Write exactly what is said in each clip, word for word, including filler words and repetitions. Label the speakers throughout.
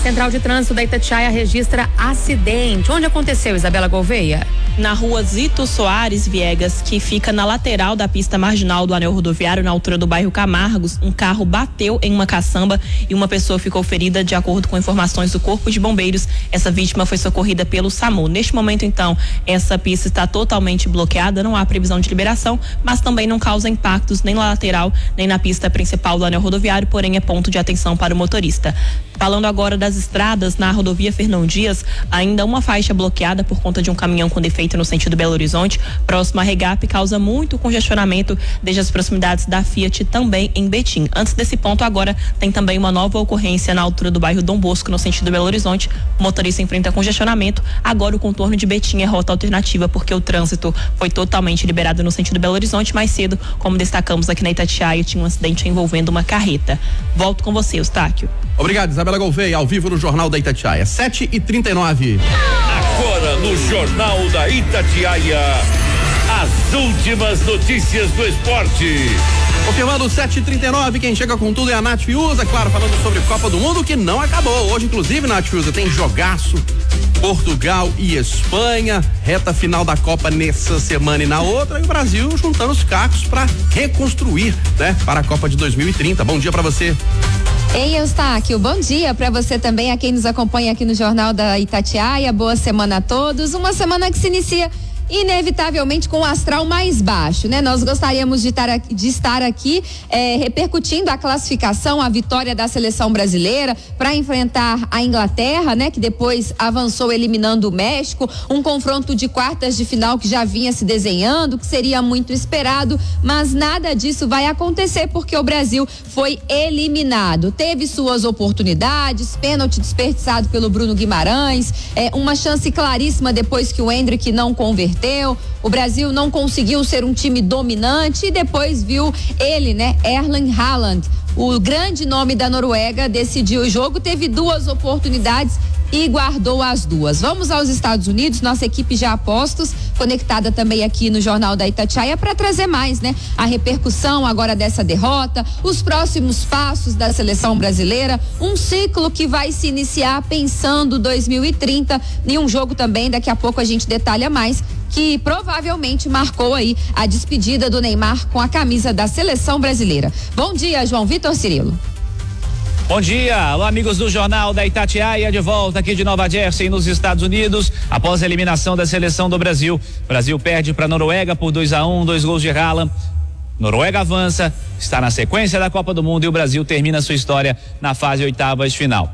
Speaker 1: Central de Trânsito da Itatiaia registra acidente. Onde aconteceu, Isabela Gouveia?
Speaker 2: Na rua Zito Soares Viegas, que fica na lateral da pista marginal do anel rodoviário, na altura do bairro Camargos, um carro bateu em uma caçamba e uma pessoa ficou ferida. De acordo com informações do Corpo de Bombeiros, essa vítima foi socorrida pelo SAMU. Neste momento, então, essa pista está totalmente bloqueada, não há previsão de liberação, mas também não causa impactos nem na lateral, nem na pista principal do anel rodoviário, porém é ponto de atenção para o motorista. Falando agora das estradas, na rodovia Fernão Dias, ainda uma faixa bloqueada por conta de um caminhão com defeito no sentido Belo Horizonte, próximo à Regap, causa muito congestionamento desde as proximidades da Fiat, também em Betim. Antes desse ponto, agora tem também uma nova ocorrência na altura do bairro Dom Bosco, no sentido Belo Horizonte. O motorista enfrenta congestionamento. Agora o contorno de Betim é rota alternativa, porque o trânsito foi totalmente liberado no sentido Belo Horizonte. Mais cedo, como destacamos aqui na Itatiaia, tinha um acidente envolvendo uma carreta. Volto com você, Eustáquio.
Speaker 3: Obrigado, Isabela Gouveia, ao vivo no Jornal da Itatiaia, sete e trinta e nove.
Speaker 4: Agora no Jornal da Itatiaia, as últimas notícias do esporte.
Speaker 3: Confirmando sete e trinta e nove, quem chega com tudo é a Nath Fiuza, claro, falando sobre Copa do Mundo, que não acabou. Hoje, inclusive, Nath Fiuza, tem jogaço, Portugal e Espanha, reta final da Copa nessa semana e na outra, e o Brasil juntando os cacos para reconstruir, né, para a Copa de dois mil e trinta. Bom dia para você.
Speaker 5: Ei, Eustáquio, bom dia para você também, a quem nos acompanha aqui no Jornal da Itatiaia. Boa semana a todos. Uma semana que se inicia inevitavelmente com o astral mais baixo, né? Nós gostaríamos de estar aqui, de estar aqui é, repercutindo a classificação, a vitória da seleção brasileira para enfrentar a Inglaterra, né? Que depois avançou eliminando o México, um confronto de quartas de final que já vinha se desenhando, que seria muito esperado, mas nada disso vai acontecer porque o Brasil foi eliminado. Teve suas oportunidades, pênalti desperdiçado pelo Bruno Guimarães, é, uma chance claríssima depois que o Endrick não converteu. O Brasil não conseguiu ser um time dominante e depois viu ele, né, Erling Haaland, o grande nome da Noruega, decidiu o jogo, teve duas oportunidades e guardou as duas. Vamos aos Estados Unidos, nossa equipe já a postos, conectada também aqui no Jornal da Itatiaia para trazer mais, né? A repercussão agora dessa derrota, os próximos passos da seleção brasileira, um ciclo que vai se iniciar pensando dois mil e trinta e um jogo também, daqui a pouco a gente detalha mais, que provavelmente marcou aí a despedida do Neymar com a camisa da seleção brasileira. Bom dia, João Vitor Cirilo.
Speaker 6: Bom dia, alô amigos do Jornal da Itatiaia, de volta aqui de Nova Jersey, nos Estados Unidos, após a eliminação da seleção do Brasil. O Brasil perde para a Noruega por dois a um, dois gols de Haaland. Noruega avança, está na sequência da Copa do Mundo e o Brasil termina sua história na fase oitavas de final.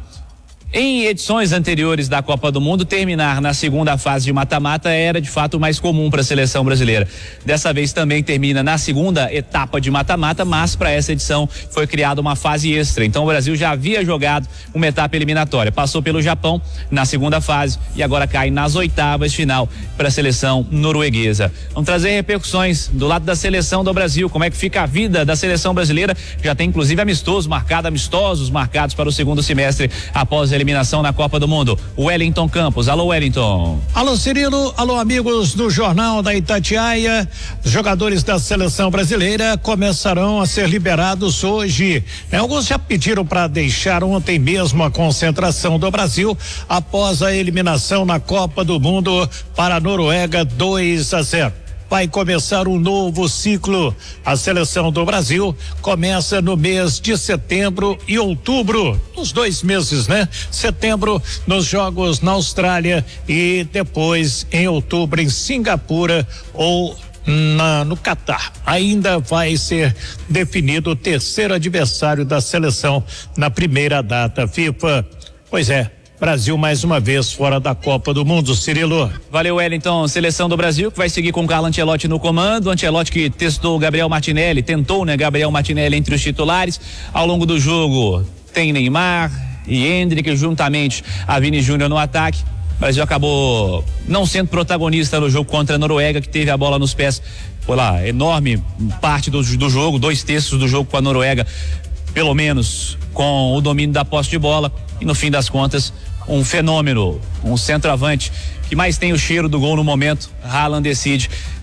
Speaker 6: Em edições anteriores da Copa do Mundo, terminar na segunda fase de mata-mata era de fato mais comum para a seleção brasileira. Dessa vez também termina na segunda etapa de mata-mata, mas para essa edição foi criada uma fase extra. Então o Brasil já havia jogado uma etapa eliminatória. Passou pelo Japão na segunda fase e agora cai nas oitavas de final para a seleção norueguesa. Vamos trazer repercussões do lado da seleção do Brasil. Como é que fica a vida da seleção brasileira? Já tem inclusive amistosos marcados, amistosos marcados para o segundo semestre após a eliminação na Copa do Mundo. Wellington Campos, alô Wellington.
Speaker 7: Alô Cirilo, alô amigos do Jornal da Itatiaia. Os jogadores da seleção brasileira começarão a ser liberados hoje. Alguns já pediram para deixar ontem mesmo a concentração do Brasil após a eliminação na Copa do Mundo para a Noruega dois a zero. Vai começar um novo ciclo. A seleção do Brasil começa no mês de setembro e outubro, nos dois meses, né? Setembro nos jogos na Austrália e depois em outubro em Singapura ou na, no Catar. Ainda vai ser definido o terceiro adversário da seleção na primeira data FIFA. Pois é. Brasil mais uma vez fora da Copa do Mundo, Cirilo.
Speaker 6: Valeu, Wellington. Seleção do Brasil que vai seguir com o Carlo Ancelotti no comando. Ancelotti que testou o Gabriel Martinelli, tentou, né, Gabriel Martinelli entre os titulares. Ao longo do jogo tem Neymar e Endrick juntamente a Vini Júnior no ataque. O Brasil acabou não sendo protagonista no jogo contra a Noruega, que teve a bola nos pés, foi lá, enorme parte do, do jogo, dois terços do jogo com a Noruega, pelo menos com o domínio da posse de bola, e no fim das contas um fenômeno, um centroavante que mais tem o cheiro do gol no momento. Haaland decide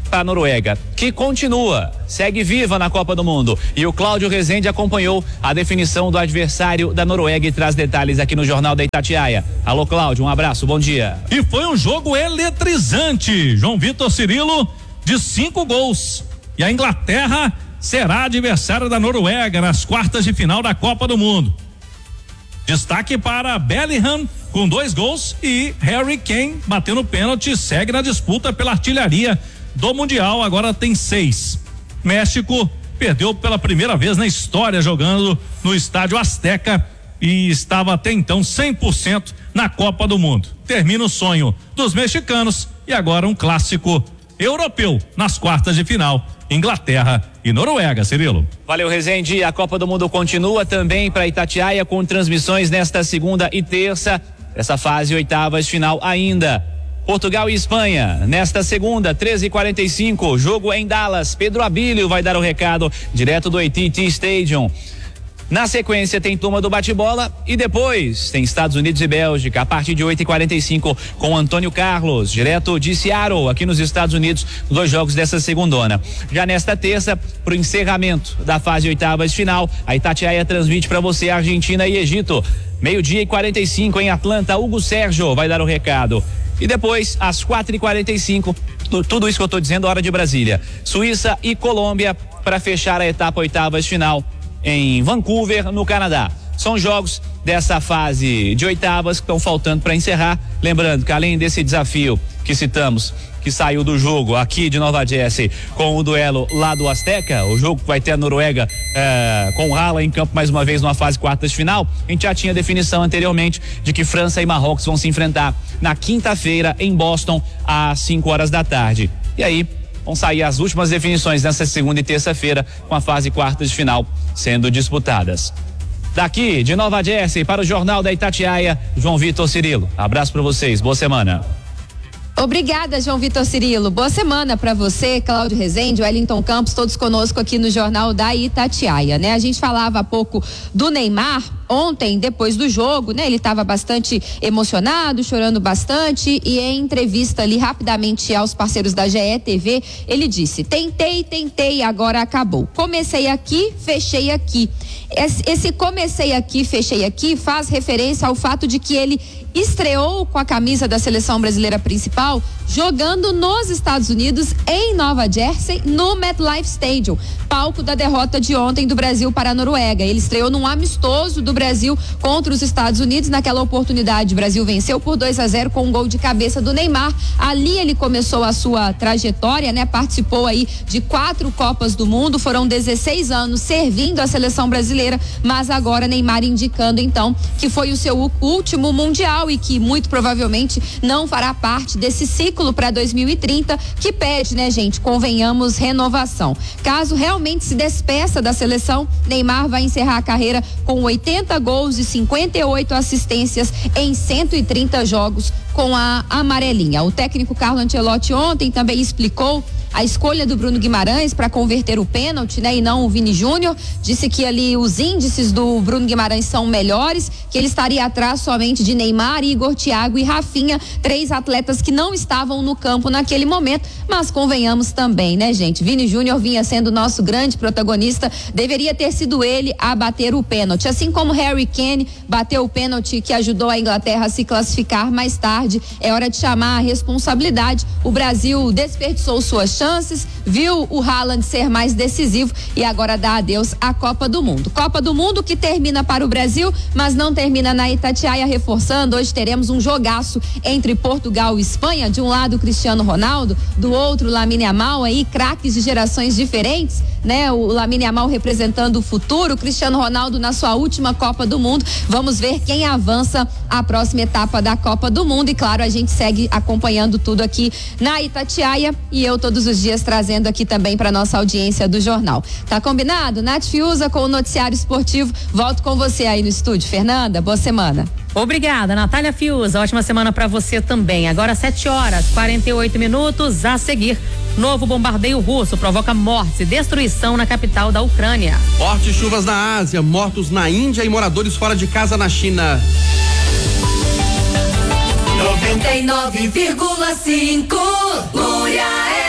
Speaker 6: para a Noruega, que continua, segue viva na Copa do Mundo. E o Cláudio Rezende acompanhou a definição do adversário da Noruega e traz detalhes aqui no Jornal da Itatiaia. Alô, Cláudio, um abraço, bom dia.
Speaker 8: E foi um jogo eletrizante. João Vitor Cirilo de cinco gols. E a Inglaterra será adversária da Noruega nas quartas de final da Copa do Mundo. Destaque para Bellingham com dois gols e Harry Kane batendo pênalti, segue na disputa pela artilharia do Mundial, agora tem seis. México perdeu pela primeira vez na história jogando no Estádio Azteca e estava até então cem por cento na Copa do Mundo. Termina o sonho dos mexicanos e agora um clássico europeu nas quartas de final, Inglaterra e Noruega, Cirilo.
Speaker 6: Valeu, Rezende. A Copa do Mundo continua também para Itatiaia com transmissões nesta segunda e terça, essa fase oitavas final ainda. Portugal e Espanha, nesta segunda, treze e quarenta e cinco, jogo em Dallas. Pedro Abílio vai dar o recado direto do A T e T Stadium. Na sequência tem turma do bate-bola e depois tem Estados Unidos e Bélgica a partir de oito e quarenta e cinco com Antônio Carlos, direto de Seattle, aqui nos Estados Unidos, dois jogos dessa segundona. Já nesta terça, pro encerramento da fase oitavas final, a Itatiaia transmite para você Argentina e Egito. Meio-dia e quarenta e cinco em Atlanta, Hugo Sérgio vai dar o recado. E depois, às quatro e quarenta e cinco, tudo isso que eu estou dizendo, hora de Brasília. Suíça e Colômbia para fechar a etapa oitavas final em Vancouver, no Canadá. São jogos dessa fase de oitavas que estão faltando para encerrar. Lembrando que além desse desafio que citamos, que saiu do jogo aqui de Nova Jersey com o duelo lá do Azteca, o jogo que vai ter a Noruega eh, com o Haaland em campo mais uma vez numa fase quartas de final, a gente já tinha definição anteriormente de que França e Marrocos vão se enfrentar na quinta-feira em Boston às cinco horas da tarde. E aí vão sair as últimas definições nessa segunda e terça-feira com a fase quartas de final sendo disputadas. Daqui de Nova Jersey para o Jornal da Itatiaia, João Vitor Cirilo. Abraço para vocês, boa semana.
Speaker 5: Obrigada, João Vitor Cirilo. Boa semana para você, Cláudio Rezende, Wellington Campos, todos conosco aqui no Jornal da Itatiaia, né? A gente falava há pouco do Neymar ontem, depois do jogo, né? Ele estava bastante emocionado, chorando bastante e em entrevista ali rapidamente aos parceiros da G E T V, ele disse: tentei, tentei, agora acabou. Comecei aqui, fechei aqui. Esse, esse comecei aqui, fechei aqui faz referência ao fato de que ele estreou com a camisa da seleção brasileira principal jogando nos Estados Unidos, em Nova Jersey, no MetLife Stadium, palco da derrota de ontem do Brasil para a Noruega. Ele estreou num amistoso do Brasil contra os Estados Unidos. Naquela oportunidade, o Brasil venceu por dois a zero com um gol de cabeça do Neymar. Ali ele começou a sua trajetória, né? Participou aí de quatro Copas do Mundo, foram dezesseis anos servindo a seleção brasileira, mas agora Neymar indicando então que foi o seu último mundial e que muito provavelmente não fará parte desse ciclo para dois mil e trinta, que pede, né, gente, convenhamos, renovação. Caso realmente se despeça da seleção, Neymar vai encerrar a carreira com oitenta gols e cinquenta e oito assistências em cento e trinta jogos com a amarelinha. O técnico Carlo Ancelotti ontem também explicou a escolha do Bruno Guimarães para converter o pênalti, né, e não o Vini Júnior. Disse que ali os índices do Bruno Guimarães são melhores, que ele estaria atrás somente de Neymar, Igor, Thiago e Rafinha, três atletas que não estavam no campo naquele momento, mas convenhamos também, né, gente, Vini Júnior vinha sendo o nosso grande protagonista, deveria ter sido ele a bater o pênalti, assim como Harry Kane bateu o pênalti que ajudou a Inglaterra a se classificar mais tarde. É hora de chamar a responsabilidade. O Brasil desperdiçou suas chances, viu o Haaland ser mais decisivo e agora dá adeus à Copa do Mundo. Copa do Mundo que termina para o Brasil, mas não termina na Itatiaia, reforçando, hoje teremos um jogaço entre Portugal e Espanha, de um lado Cristiano Ronaldo, do outro Lamine Yamal, aí craques de gerações diferentes, né? O Lamine Yamal representando o futuro, o Cristiano Ronaldo na sua última Copa do Mundo. Vamos ver quem avança à próxima etapa da Copa do Mundo e claro, a gente segue acompanhando tudo aqui na Itatiaia e eu todos os dias trazendo aqui também para nossa audiência do jornal. Tá combinado? Nath Fiuza com o noticiário esportivo. Volto com você aí no estúdio. Fernanda, boa semana.
Speaker 1: Obrigada, Natália Fiuza. Ótima semana para você também. Agora sete horas, quarenta e oito minutos. A seguir, novo bombardeio russo provoca mortes e destruição na capital da Ucrânia.
Speaker 3: Fortes chuvas na Ásia, mortos na Índia e moradores fora de casa na China.
Speaker 9: noventa e nove vírgula cinco Mulher é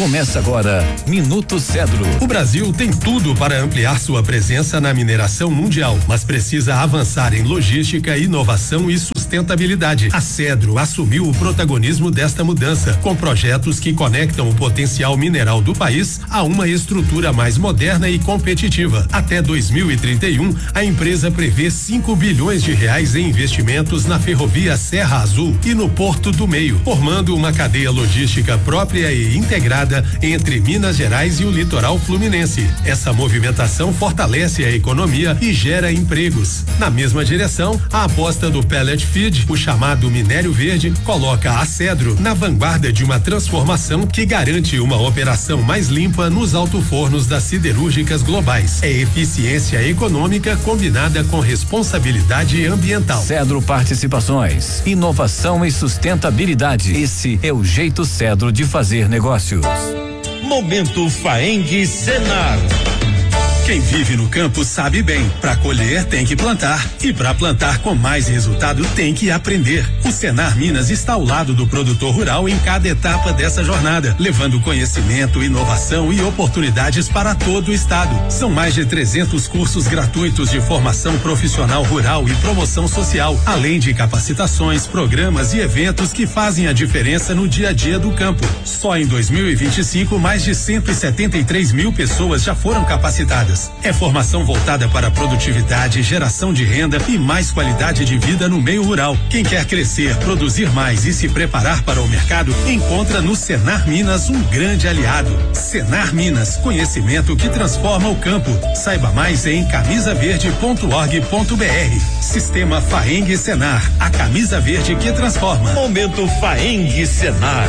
Speaker 9: Começa agora, Minuto Cedro.
Speaker 10: O Brasil tem tudo para ampliar sua presença na mineração mundial, mas precisa avançar em logística, inovação e sustentabilidade. A Cedro assumiu o protagonismo desta mudança, com projetos que conectam o potencial mineral do país a uma estrutura mais moderna e competitiva. Até dois mil e trinta e um, a empresa prevê cinco bilhões de reais em investimentos na ferrovia Serra Azul e no Porto do Meio, formando uma cadeia logística própria e integrada entre Minas Gerais e o litoral fluminense. Essa movimentação fortalece a economia e gera empregos. Na mesma direção, a aposta do Pellet Feed, o chamado minério verde, coloca a Cedro na vanguarda de uma transformação que garante uma operação mais limpa nos alto-fornos das siderúrgicas globais. É eficiência econômica combinada com responsabilidade ambiental.
Speaker 9: Cedro Participações, inovação e sustentabilidade. Esse é o jeito Cedro de fazer negócios.
Speaker 4: Momento Faeng Senar.
Speaker 10: Quem vive no campo sabe bem, para colher tem que plantar e para plantar com mais resultado tem que aprender. O Senar Minas está ao lado do produtor rural em cada etapa dessa jornada, levando conhecimento, inovação e oportunidades para todo o estado. São mais de trezentos cursos gratuitos de formação profissional rural e promoção social, além de capacitações, programas e eventos que fazem a diferença no dia a dia do campo. Só em dois mil e vinte e cinco, mais de cento e setenta e três mil pessoas já foram capacitadas. É formação voltada para produtividade, geração de renda e mais qualidade de vida no meio rural. Quem quer crescer, produzir mais e se preparar para o mercado, encontra no Senar Minas um grande aliado. Senar Minas, conhecimento que transforma o campo. Saiba mais em camisa verde ponto org ponto br. Sistema Faeng Senar, a camisa verde que transforma.
Speaker 4: Momento Faeng Senar.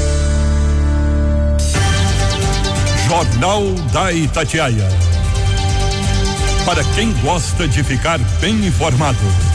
Speaker 11: Jornal da Itatiaia. Para quem gosta de ficar bem informado.